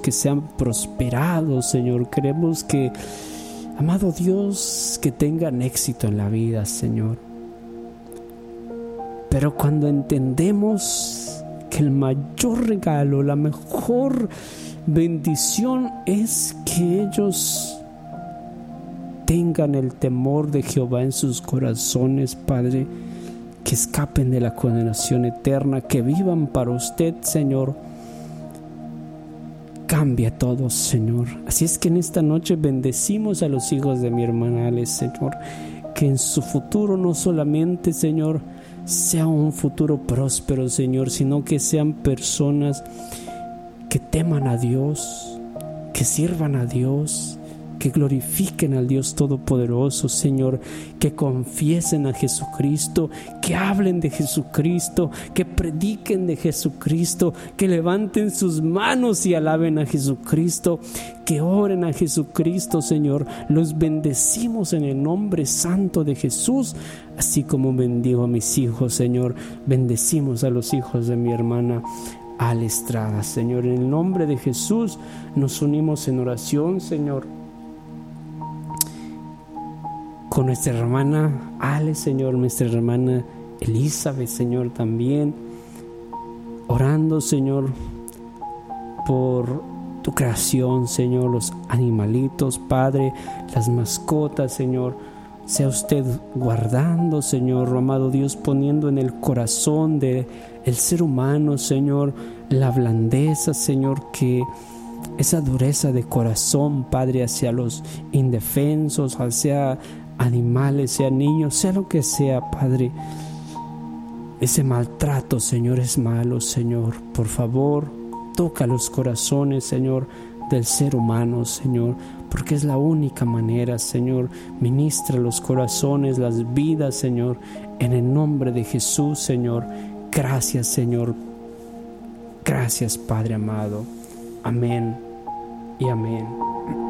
que sean prosperados, Señor. Queremos que, amado Dios, que tengan éxito en la vida, Señor. Pero cuando entendemos que el mayor regalo, la mejor bendición es que ellos tengan el temor de Jehová en sus corazones, Padre, que escapen de la condenación eterna, que vivan para usted, Señor. Cambia todo, Señor. Así es que en esta noche bendecimos a los hijos de mi hermana Ale, Señor, que en su futuro no solamente, Señor, sea un futuro próspero, Señor, sino que sean personas que teman a Dios, que sirvan a Dios, que glorifiquen al Dios Todopoderoso, Señor, que confiesen a Jesucristo, que hablen de Jesucristo, que prediquen de Jesucristo, que levanten sus manos y alaben a Jesucristo, que oren a Jesucristo, Señor. Los bendecimos en el nombre santo de Jesús, así como bendigo a mis hijos, Señor. Bendecimos a los hijos de mi hermana Ale Estrada, Señor. En el nombre de Jesús nos unimos en oración, Señor, con nuestra hermana Ale, Señor, nuestra hermana Elizabeth, Señor, también orando, Señor, por tu creación, Señor, los animalitos, Padre, las mascotas, Señor. Sea usted guardando, Señor, amado Dios, poniendo en el corazón del ser humano, Señor, la blandeza, Señor, que esa dureza de corazón, Padre, hacia los indefensos, hacia animales, sea niños, sea lo que sea, Padre. Ese maltrato, Señor, es malo, Señor. Por favor, toca los corazones, Señor, del ser humano, Señor, porque es la única manera, Señor. Ministra los corazones, las vidas, Señor, en el nombre de Jesús, Señor. Gracias, Señor. Gracias, Padre amado. Amén y amén.